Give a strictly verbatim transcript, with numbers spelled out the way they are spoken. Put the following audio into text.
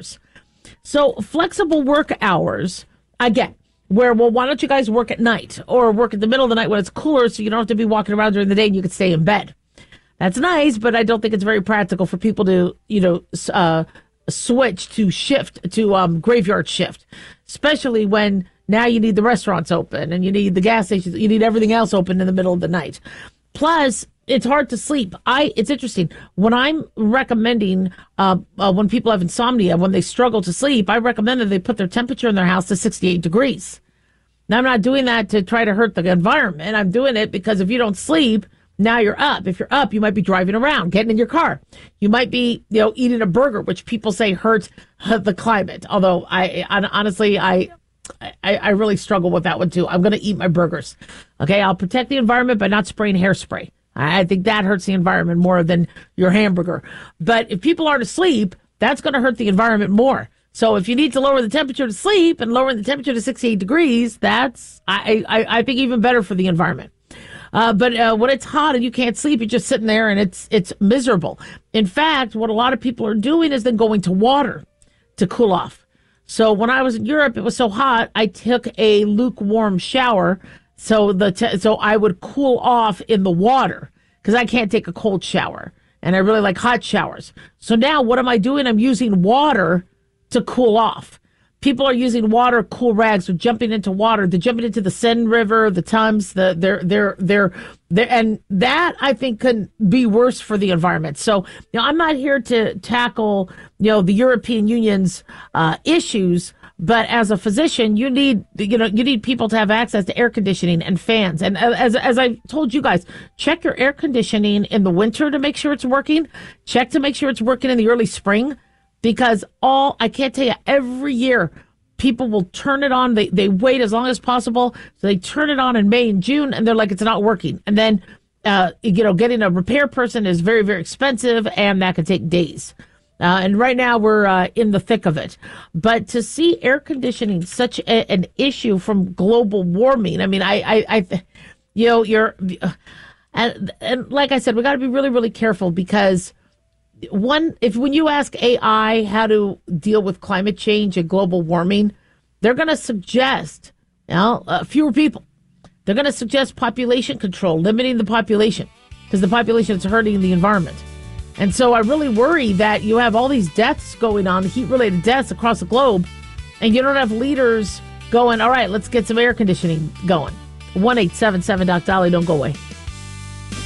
hours. So flexible work hours, I get. Where, well, why don't you guys work at night or work in the middle of the night when it's cooler so you don't have to be walking around during the day and you can stay in bed? That's nice, but I don't think it's very practical for people to, you know, uh, switch to shift, to um, graveyard shift, especially when now you need the restaurants open and you need the gas stations, you need everything else open in the middle of the night. Plus, it's hard to sleep. I. It's interesting. When I'm recommending, uh, uh, when people have insomnia, when they struggle to sleep, I recommend that they put their temperature in their house to sixty-eight degrees. Now, I'm not doing that to try to hurt the environment. I'm doing it because if you don't sleep, now you're up. If you're up, you might be driving around, getting in your car. You might be, you know, eating a burger, which people say hurts the climate. Although, I, I honestly, I... I, I really struggle with that one, too. I'm going to eat my burgers. Okay, I'll protect the environment by not spraying hairspray. I think that hurts the environment more than your hamburger. But if people aren't asleep, that's going to hurt the environment more. So if you need to lower the temperature to sleep and lower the temperature to sixty-eight degrees, that's, I, I, I think, even better for the environment. Uh, but uh, when it's hot and you can't sleep, you're just sitting there and it's it's miserable. In fact, what a lot of people are doing is then going to water to cool off. So when I was in Europe, it was so hot, I took a lukewarm shower. So the te- so I would cool off in the water because I can't take a cold shower. And I really like hot showers. So now what am I doing? I'm using water to cool off. People are using water, cool rags, or jumping into water. They're jumping into the Seine River, the Thames, the they're they're they're they're and that I think could be worse for the environment. So, you know, I'm not here to tackle, you know, the European Union's uh, issues, but as a physician, you need you know you need people to have access to air conditioning and fans. And as as I told you guys, check your air conditioning in the winter to make sure it's working. Check to make sure it's working in the early spring. Because all, I can't tell you, every year people will turn it on. They they wait as long as possible. So they turn it on in May and June and they're like, it's not working. And then, uh, you know, getting a repair person is very, very expensive and that could take days. Uh, and right now we're uh, in the thick of it. But to see air conditioning such a, an issue from global warming, I mean, I, I, I you know, you're, uh, and, and like I said, we got to be really, really careful because One, if when you ask A I how to deal with climate change and global warming, they're going to suggest, you know, uh, fewer people. They're going to suggest population control, limiting the population, because the population is hurting the environment. And so I really worry that you have all these deaths going on, heat-related deaths across the globe, and you don't have leaders going, all right, let's get some air conditioning going. one eight seven seven Doc Dolly, don't go away.